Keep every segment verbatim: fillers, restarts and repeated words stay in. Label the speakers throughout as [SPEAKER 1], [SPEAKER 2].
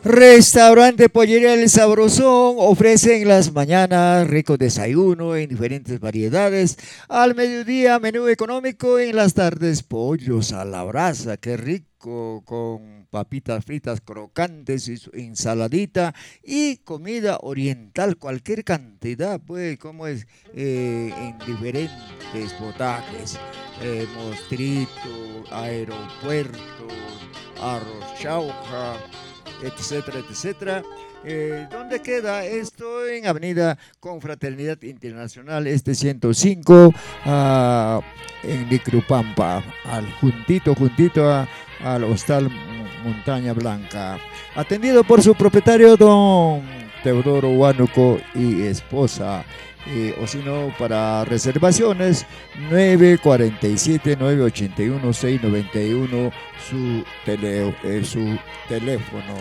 [SPEAKER 1] Restaurante Pollería El Sabrosón ofrece en las mañanas rico desayuno en diferentes variedades. Al mediodía, menú económico. En las tardes, pollos a la brasa. Qué rico, con papitas fritas crocantes y su ensaladita. Y comida oriental, cualquier cantidad, pues, como es, eh, en diferentes potajes. Eh, mostrito, aeropuertos, arroz chauja, etcétera, etcétera. Eh, ¿dónde queda esto? En Avenida Confraternidad Internacional, este ciento cinco, ah, en Licrupampa, al juntito, juntito a- al Hostal Montaña Blanca. Atendido por su propietario, don Teodoro Huánuco y esposa. Eh, o si no, para reservaciones, nueve cuatro siete, nueve ocho uno, seis nueve uno, su, tele, eh, su teléfono.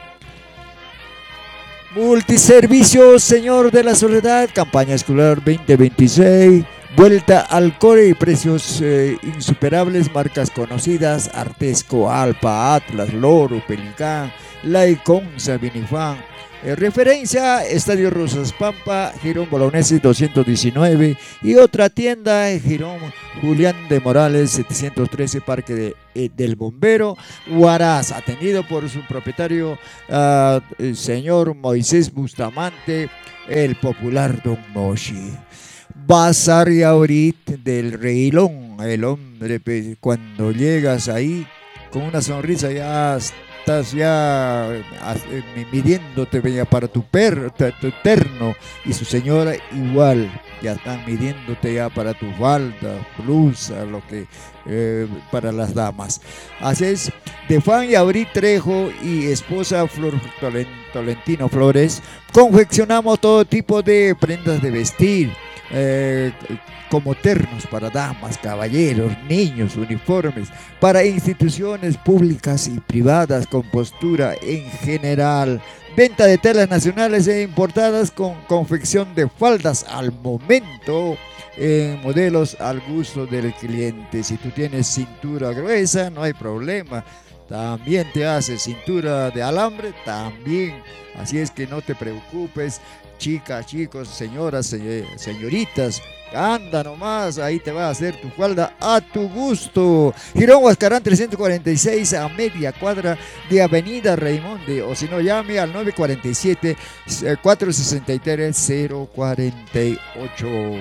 [SPEAKER 1] Multiservicios, Señor de la Soledad, campaña escolar dos mil veintiséis, vuelta al core y precios eh, insuperables, marcas conocidas, Artesco, Alpa, Atlas, Loro, Pelicán, Laicon, Sabinifán. Eh, referencia, Estadio Rosas Pampa, Girón Bolognesi doscientos diecinueve y otra tienda, eh, Girón Julián de Morales setecientos trece, Parque de, eh, del Bombero, Huaraz, atendido por su propietario, uh, el señor Moisés Bustamante, el popular Don Moshi. Bazar y ahorita del Reilón, el hombre, pues, cuando llegas ahí con una sonrisa ya estás ya eh, midiéndote ya para tu perro, tu terno, y su señora igual, ya están midiéndote ya para tu falda, blusa, lo que eh, para las damas. Así es, de Fan y Abril Trejo y esposa Flor Tolentino Flores, confeccionamos todo tipo de prendas de vestir, eh, como ternos para damas, caballeros, niños, uniformes, para instituciones públicas y privadas con postura en general. Venta de telas nacionales e importadas con confección de faldas al momento, en modelos al gusto del cliente. Si tú tienes cintura gruesa, no hay problema. También te hace cintura de alambre, también. Así es que no te preocupes, chicas, chicos, señoras, se- señoritas. Anda nomás, ahí te va a hacer tu falda a tu gusto. Girón Huascarán trescientos cuarenta y seis, a media cuadra de Avenida Raimonde. O si no, llame al nueve cuatro siete, cuatro seis tres, cero cuatro ocho.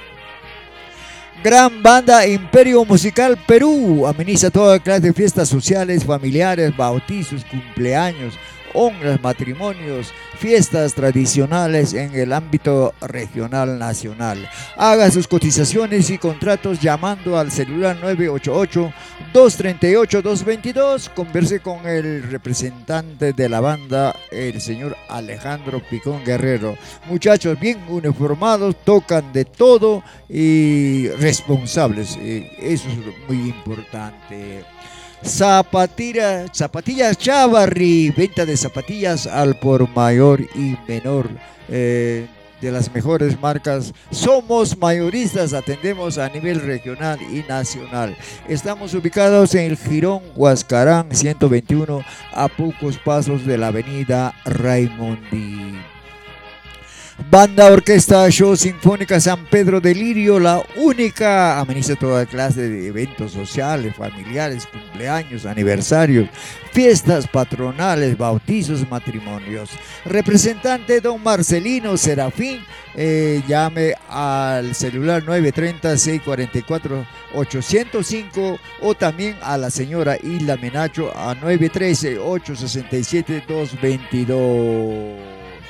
[SPEAKER 1] Gran banda Imperio Musical Perú ameniza toda clase de fiestas sociales, familiares, bautizos, cumpleaños, honras, matrimonios, fiestas tradicionales en el ámbito regional nacional. Haga sus cotizaciones y contratos llamando al celular nueve ocho ocho, dos tres ocho, dos dos dos. Converse con el representante de la banda, el señor Alejandro Picón Guerrero. Muchachos bien uniformados, tocan de todo y responsables. Eh, eso es muy importante. Zapatilla, zapatillas Chavarri, venta de zapatillas al por mayor y menor, eh, de las mejores marcas. Somos mayoristas, atendemos a nivel regional y nacional. Estamos ubicados en el Jirón Huascarán ciento veintiuno, a pocos pasos de la avenida Raimondi. Banda Orquesta Show Sinfónica San Pedro de Lirio, la única, ameniza toda clase de eventos sociales, familiares, cumpleaños, aniversarios, fiestas patronales, bautizos, matrimonios. Representante don Marcelino Serafín, eh, llame al celular nueve tres cero, seis cuatro cuatro, ocho cero cinco o también a la señora Hilda Menacho a nueve uno tres, ocho seis siete, dos dos dos.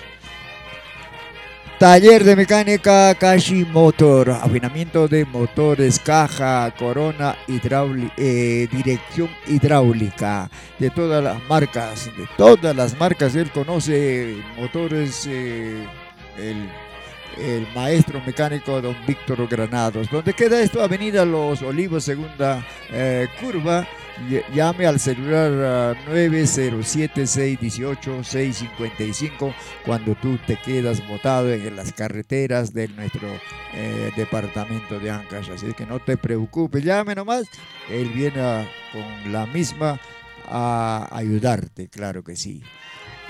[SPEAKER 1] Taller de mecánica Kashi Motor, afinamiento de motores, caja, corona, hidráulica, eh, dirección hidráulica, de todas las marcas, de todas las marcas. Él conoce motores, eh, el, el maestro mecánico don Víctor Granados. ¿Dónde queda esto? Avenida Los Olivos, segunda eh, curva. Llame al celular uh, nueve cero siete, seis uno ocho, seis cinco cinco cuando tú te quedas botado en las carreteras de nuestro eh, departamento de Ancash. Así que no te preocupes, llame nomás. Él viene a, con la misma a ayudarte, claro que sí.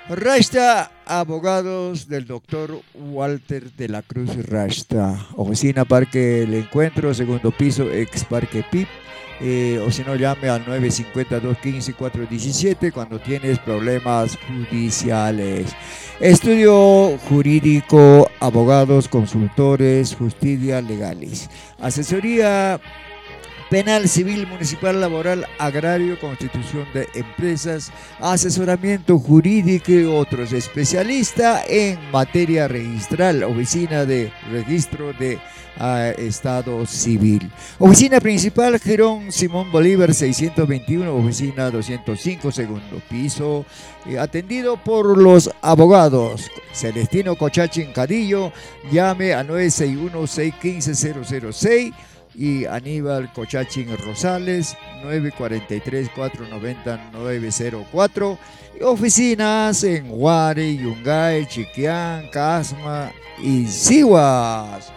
[SPEAKER 1] Rashta, abogados del doctor Walter de la Cruz Rashta. Oficina Parque El Encuentro, segundo piso, ex Parque P I P. Eh, o si no, llame al nueve cinco cero, dos uno cinco, cuatro uno siete cuando tienes problemas judiciales. Estudio jurídico, abogados, consultores, justicia legalis. Asesoría penal, civil, municipal, laboral, agrario, constitución de empresas, asesoramiento jurídico y otros. Especialista en materia registral, oficina de registro de uh, Estado Civil. Oficina principal, Girón Simón Bolívar seiscientos veintiuno, oficina doscientos cinco, segundo piso. Eh, atendido por los abogados Celestino Cocachín Cadillo. Llame a nueve seis uno, seis uno cinco, cero cero seis. Y Aníbal Cocachín Rosales, nueve cuatro tres, cuatro nueve cero, nueve cero cuatro. Oficinas en Huare, Yungay, Chiquián, Casma y Sihuas.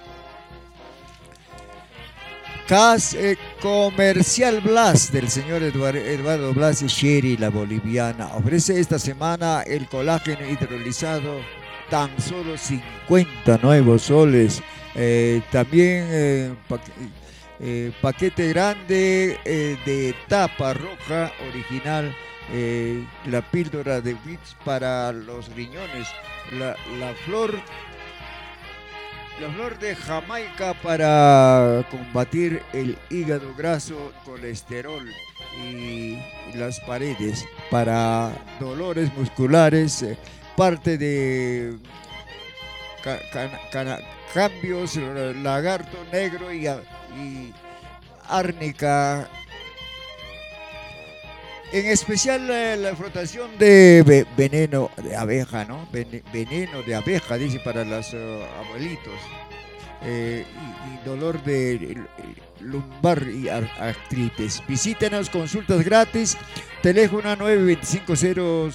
[SPEAKER 1] Cas eh, Comercial Blas del señor Eduardo, Eduardo Blas y Sherry, la boliviana. Ofrece esta semana el colágeno hidrolizado, tan solo cincuenta nuevos soles. Eh, también eh, pa eh, paquete grande eh, de tapa roja original, eh, la píldora de Wix para los riñones, la, la flor la flor de Jamaica para combatir el hígado graso, colesterol y las paredes, para dolores musculares, eh, parte de ca cana cana cambios, lagarto negro y, y árnica. En especial la, la frotación de veneno de abeja, ¿no? Veneno de abeja, dice, para los uh, abuelitos. Eh, y, y dolor de lumbar y artritis. Visítenos, consultas gratis. Teléfono nueve dos cinco, cero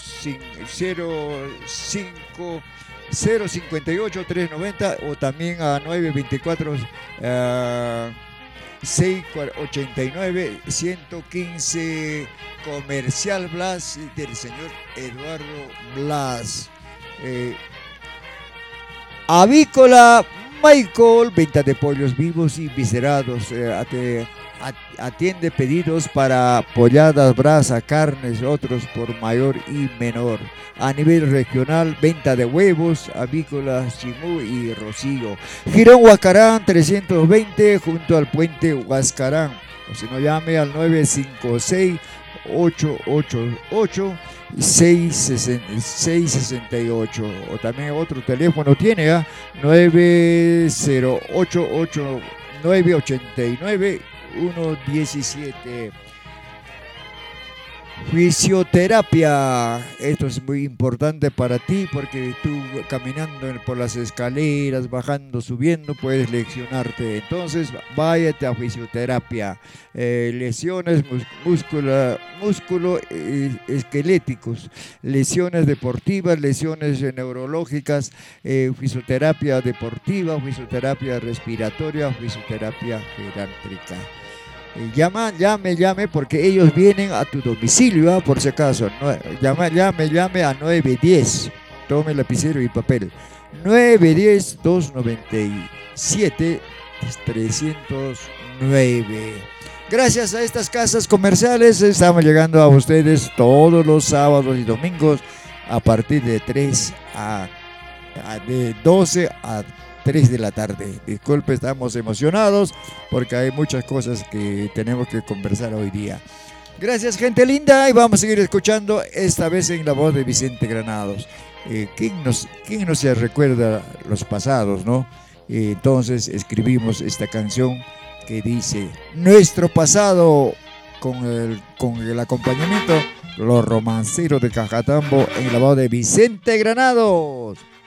[SPEAKER 1] cinco cero cinco ocho, tres nueve cero o también a nueve dos cuatro, uh, seis ocho nueve, uno cinco. Comercial Blas del señor Eduardo Blas. Eh, Avícola Michael, venta de pollos vivos y viscerados. Eh, atiende pedidos para polladas, brasa, carnes, otros por mayor y menor. A nivel regional, venta de huevos, Avícola Chimú y Rocío. Girón Huascarán trescientos veinte, junto al puente Huascarán. O si no, llame al nueve cinco seis, ocho ocho ocho, seis seis ocho. O también otro teléfono tiene a nueve cero ocho ocho, nueve ocho nueve, uno uno siete. Fisioterapia, esto es muy importante para ti porque tú caminando por las escaleras, bajando, subiendo, puedes lesionarte. Entonces váyate a fisioterapia. Eh, lesiones músculo, músculo eh, esqueléticos, lesiones deportivas, lesiones neurológicas, eh, fisioterapia deportiva, fisioterapia respiratoria, fisioterapia geriátrica. Llama, llame, llame, porque ellos vienen a tu domicilio, ¿eh? Por si acaso. No, llama, llame, llame a nueve diez. Tome lapicero y papel. nueve diez, dos noventa y siete, trescientos nueve. Gracias a estas casas comerciales estamos llegando a ustedes todos los sábados y domingos a partir de tres a, a de doce a tres de la tarde. Disculpe, estamos emocionados porque hay muchas cosas que tenemos que conversar hoy día. Gracias, gente linda, y vamos a seguir escuchando esta vez en la voz de Vicente Granados. Eh, ¿quién, nos, ¿Quién no se recuerda los pasados, no? Eh, entonces escribimos esta canción que dice nuestro pasado, con el, con el acompañamiento Los Romanceros de Cajatambo en la voz de Vicente Granados.